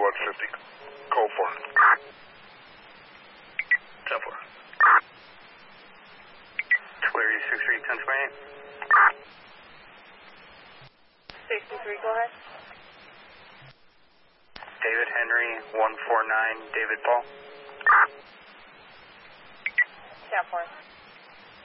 150. Call for. 10-4. Clear 63, 1028. 63, go ahead. David Henry, 149, David Paul. 10-4.